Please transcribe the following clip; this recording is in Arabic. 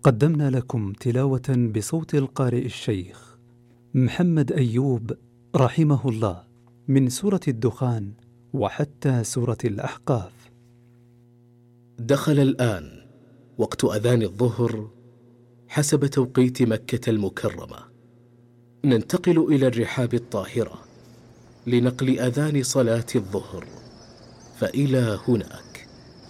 قدمنا لكم تلاوة بصوت القارئ الشيخ محمد أيوب رحمه الله من سورة الدخان وحتى سورة الأحقاف. دخل الآن وقت أذان الظهر حسب توقيت مكة المكرمة. ننتقل إلى الرحاب الطاهرة لنقل أذان صلاة الظهر، فإلى هناك.